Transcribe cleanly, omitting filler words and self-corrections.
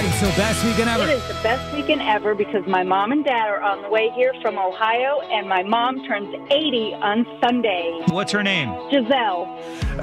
right, so best weekend ever. It is the best weekend ever because my mom and dad are on the way here from Ohio, and my mom turns 80 on Sunday. What's her name? Giselle.